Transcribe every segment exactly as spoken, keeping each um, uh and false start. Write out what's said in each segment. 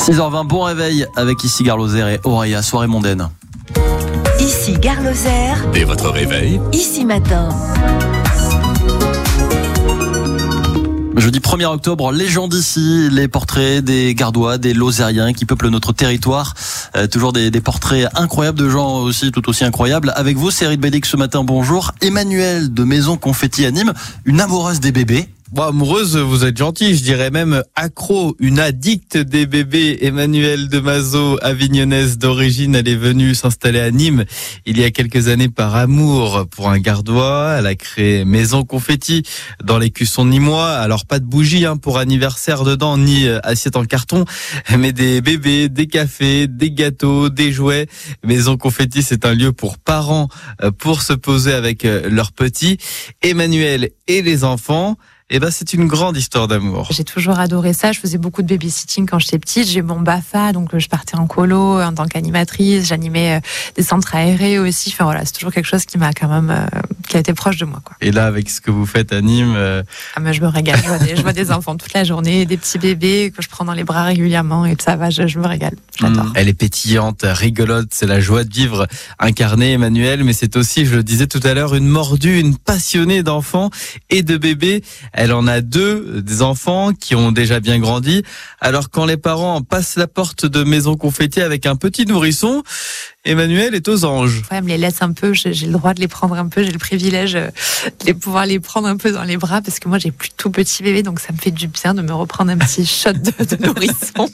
six heures vingt, bon réveil avec ici Gare Lozère et Auréa, soirée mondaine. Ici Gare Lozère. Et votre réveil? Ici Matin. Jeudi premier octobre, les gens d'ici, les portraits des Gardois, des Lozériens qui peuplent notre territoire. Euh, toujours des, des portraits incroyables de gens aussi, tout aussi incroyables. Avec vous, Cérid Bédic ce matin, bonjour. Emmanuel de Maison Confetti à Nîmes, une amoureuse des bébés. Bon, amoureuse, vous êtes gentil, je dirais même accro, une addicte des bébés. Emmanuelle de Mazo, avignonnaise d'origine, elle est venue s'installer à Nîmes il y a quelques années par amour pour un Gardois. Elle a créé Maison Confetti dans l'écusson nîmois. Alors pas de bougies hein, pour anniversaire dedans, ni assiette en carton, mais des bébés, des cafés, des gâteaux, des jouets. Maison Confetti, c'est un lieu pour parents pour se poser avec leurs petits. Emmanuelle et les enfants. Eh ben, c'est une grande histoire d'amour. J'ai toujours adoré ça. Je faisais beaucoup de babysitting quand j'étais petite. J'ai mon B A F A, donc je partais en colo en tant qu'animatrice. J'animais des centres aérés aussi. Enfin voilà, c'est toujours quelque chose qui m'a quand même, euh, qui a été proche de moi, quoi. Et là, avec ce que vous faites à Nîmes, euh... ah mais je me régale. Je vois, des, je vois des enfants toute la journée, des petits bébés que je prends dans les bras régulièrement et ça va. Je, je me régale. J'adore. Mmh, elle est pétillante, rigolote. C'est la joie de vivre incarnée, Emmanuelle. Mais c'est aussi, je le disais tout à l'heure, une mordue, une passionnée d'enfants et de bébés. Elle en a deux, des enfants qui ont déjà bien grandi. Alors quand les parents passent la porte de Maison Confetti avec un petit nourrisson, Emmanuelle est aux anges. Ouais, elle me les laisse un peu, j'ai le droit de les prendre un peu, j'ai le privilège de pouvoir les prendre un peu dans les bras parce que moi j'ai plus tout petit bébé, donc ça me fait du bien de me reprendre un petit shot de, de nourrisson.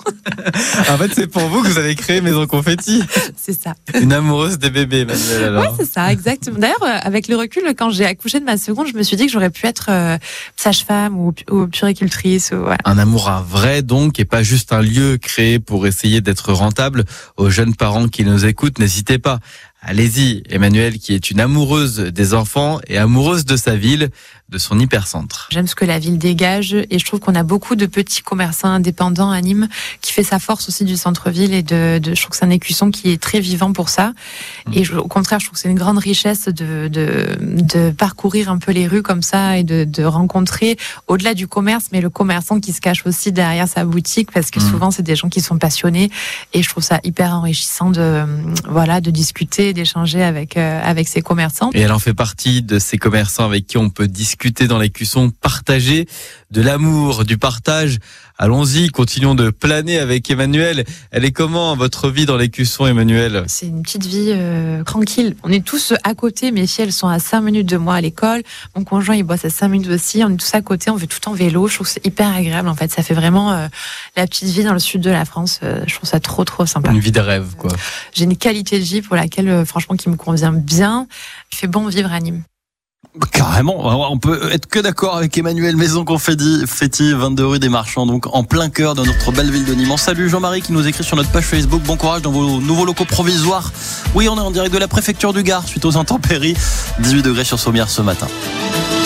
En fait, c'est pour vous que vous avez créé Maison Confetti. C'est ça. Une amoureuse des bébés, Emmanuelle, alors. Ouais, c'est ça, exactement. D'ailleurs, avec le recul, quand j'ai accouché de ma seconde, je me suis dit que j'aurais pu être euh, sage-femme ou, ou puéricultrice. Ou, voilà. Un amour à vrai, donc, et pas juste un lieu créé pour essayer d'être rentable. Aux jeunes parents qui nous écoutent, n'hésitez pas. Allez-y, Emmanuelle, qui est une amoureuse des enfants et amoureuse de sa ville, de son hypercentre. J'aime ce que la ville dégage et je trouve qu'on a beaucoup de petits commerçants indépendants à Nîmes qui fait sa force aussi du centre-ville et de, de je trouve que c'est un écusson qui est très vivant pour ça. Mmh. Et je, au contraire, je trouve que c'est une grande richesse de, de, de parcourir un peu les rues comme ça et de, de rencontrer au-delà du commerce, mais le commerçant qui se cache aussi derrière sa boutique parce que mmh. souvent c'est des gens qui sont passionnés et je trouve ça hyper enrichissant de, voilà, de discuter, d'échanger avec, euh, avec ces commerçants. Et elle en fait partie de ces commerçants avec qui on peut discuter dans l'écusson, partager de l'amour, du partage. Allons-y, continuons de planer avec Emmanuelle. Elle est comment votre vie dans l'écusson, Emmanuelle? C'est une petite vie euh, tranquille. On est tous à côté, mes filles elles sont à cinq minutes de moi à l'école. Mon conjoint il bosse à cinq minutes aussi. On est tous à côté, on fait tout en vélo. Je trouve que c'est hyper agréable en fait. Ça fait vraiment euh, la petite vie dans le sud de la France. Euh, je trouve ça trop trop sympa. Une vie de rêve, quoi. J'ai une qualité de vie pour laquelle euh, franchement qui me convient bien. Il fait bon vivre à Nîmes. Carrément, on peut être que d'accord avec Emmanuel. Maison Confetti, Féti, vingt-deux rue des Marchands, donc en plein cœur de notre belle ville de Nîmes. Salut Jean-Marie qui nous écrit sur notre page Facebook. Bon courage dans vos nouveaux locaux provisoires. Oui, on est en direct de la préfecture du Gard suite aux intempéries. dix-huit degrés sur Sommières ce matin.